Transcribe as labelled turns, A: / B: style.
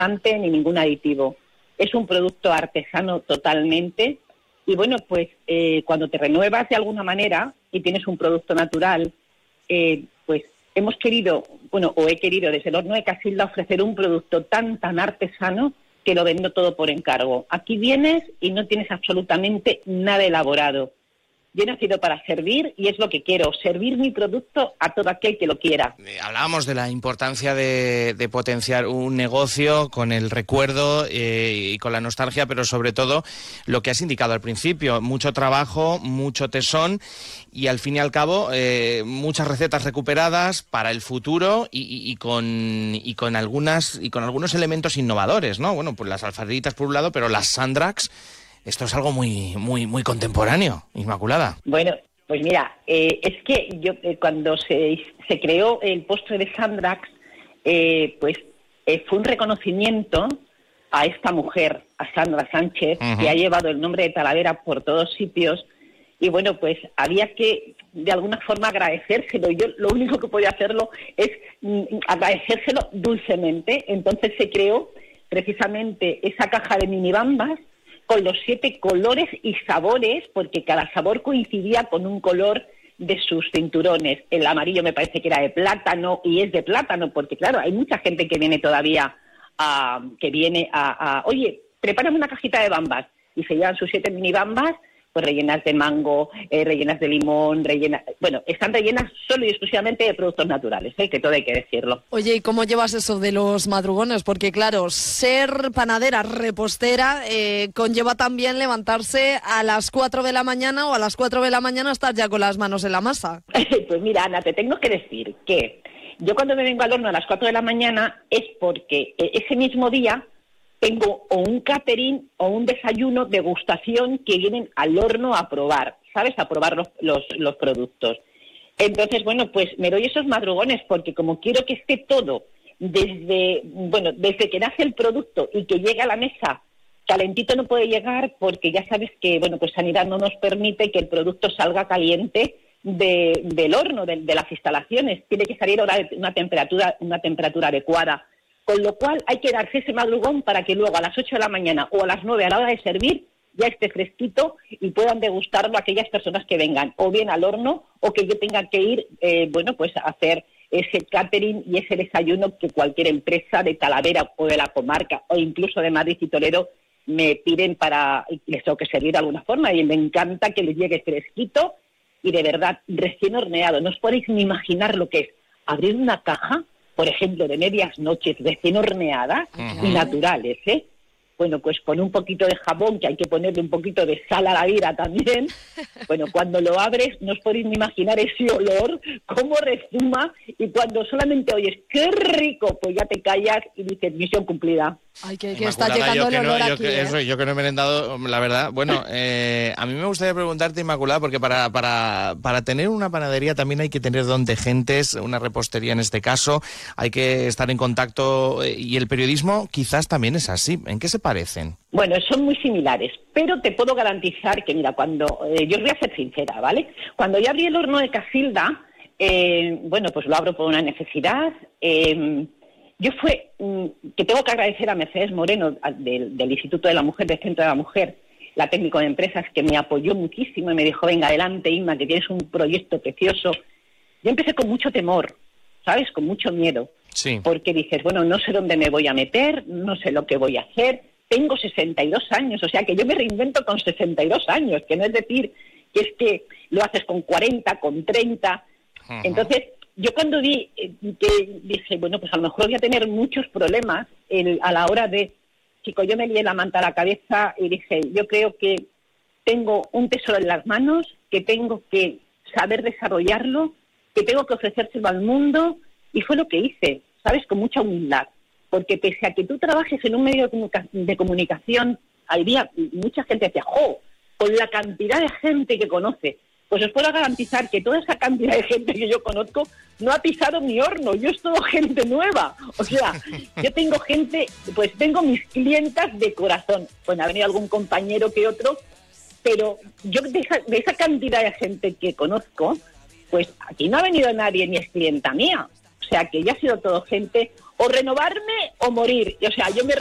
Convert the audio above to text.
A: endulzante ni ningún aditivo. Es un producto artesano totalmente. Y bueno, pues cuando te renuevas de alguna manera y tienes un producto natural, pues hemos querido, o he querido desde el horno de Casilda ofrecer un producto tan artesano que lo vendo todo por encargo. Aquí vienes y no tienes absolutamente nada elaborado. Yo he nacido para servir y es lo que quiero, servir mi producto a todo aquel que lo quiera.
B: Hablábamos de la importancia de potenciar un negocio con el recuerdo y con la nostalgia, pero sobre todo lo que has indicado al principio, mucho trabajo, mucho tesón y al fin y al cabo muchas recetas recuperadas para el futuro y con algunos elementos innovadores, ¿no? Bueno, pues las alfareritas por un lado, pero las Sandraks. Esto es algo muy contemporáneo, Inmaculada.
A: Bueno, pues mira, es que yo cuando se creó el postre de Sandraks, fue un reconocimiento a esta mujer, a Sandra Sánchez, que ha llevado el nombre de Talavera por todos sitios. Y bueno, pues había que, de alguna forma, agradecérselo. Yo lo único que podía hacerlo es agradecérselo dulcemente. Entonces se creó precisamente esa caja de minibambas con los 7 colores y sabores, porque cada sabor coincidía con un color de sus cinturones. El amarillo me parece que era de plátano, y es de plátano, porque claro, hay mucha gente que viene todavía oye, prepárame una cajita de bambas, y se llevan sus 7 mini bambas, pues rellenas de mango, rellenas de limón, están rellenas solo y exclusivamente de productos naturales, que todo hay que decirlo.
C: Oye, ¿y cómo llevas eso de los madrugones? Porque claro, ser panadera, repostera, conlleva también levantarse a las 4 de la mañana o a las 4 de la mañana estar ya con las manos en la masa.
A: Pues mira, Ana, te tengo que decir que yo cuando me vengo al horno a las 4 de la mañana es porque ese mismo día tengo o un catering o un desayuno degustación que vienen al horno a probar, ¿sabes? A probar los productos. Entonces, bueno, pues me doy esos madrugones porque como quiero que esté todo desde que nace el producto y que llegue a la mesa, calentito no puede llegar porque ya sabes que, pues Sanidad no nos permite que el producto salga caliente del horno, de las instalaciones. Tiene que salir ahora de una temperatura adecuada. Con lo cual hay que darse ese madrugón para que luego a las 8 de la mañana o a las 9 a la hora de servir ya esté fresquito y puedan degustarlo aquellas personas que vengan o bien al horno o que yo tenga que ir a hacer ese catering y ese desayuno que cualquier empresa de Talavera o de la comarca o incluso de Madrid y Toledo me piden les tengo que servir de alguna forma, y me encanta que les llegue fresquito y de verdad recién horneado. No os podéis ni imaginar lo que es abrir una caja, por ejemplo, de medias noches recién horneadas y naturales, Bueno, pues con un poquito de jabón, que hay que ponerle un poquito de sal a la vida también. Bueno, cuando lo abres no os podéis ni imaginar ese olor, cómo rezuma, y cuando solamente oyes ¡qué rico!, pues ya te callas y dices misión cumplida.
C: Ay, que está llegando el olor aquí.
B: Yo que no he merendado, la verdad. Bueno, a mí me gustaría preguntarte, Inmaculada, porque para tener una panadería también hay que tener don de gentes, una repostería en este caso, hay que estar en contacto, y el periodismo quizás también es así. ¿En qué se parecen?
A: Bueno, son muy similares, pero te puedo garantizar que, mira, cuando yo os voy a ser sincera, ¿vale? Cuando yo abrí el horno de Casilda, pues lo abro por una necesidad. Yo que tengo que agradecer a Mercedes Moreno del Instituto de la Mujer, del Centro de la Mujer, la técnico de empresas, que me apoyó muchísimo y me dijo, venga, adelante, Inma, que tienes un proyecto precioso. Yo empecé con mucho temor, ¿sabes? Con mucho miedo. Sí. Porque dices, no sé dónde me voy a meter, no sé lo que voy a hacer. Tengo 62 años, o sea que yo me reinvento con 62 años, que no es decir que es que lo haces con 40, con 30. Uh-huh. Entonces, yo cuando vi que dije, pues a lo mejor voy a tener muchos problemas a la hora de... Chico, yo me lié la manta a la cabeza y dije, yo creo que tengo un tesoro en las manos, que tengo que saber desarrollarlo, que tengo que ofrecérselo al mundo, y fue lo que hice, ¿sabes? Con mucha humildad. Porque pese a que tú trabajes en un medio de comunicación, había mucha gente que decía, con la cantidad de gente que conoce, pues os puedo garantizar que toda esa cantidad de gente que yo conozco no ha pisado mi horno, yo es todo gente nueva. O sea, yo tengo gente, pues tengo mis clientas de corazón. Bueno, ha venido algún compañero que otro, pero yo de esa cantidad de gente que conozco, pues aquí no ha venido nadie ni es clienta mía. O sea, que ya ha sido todo gente o renovarme o morir. O sea, yo me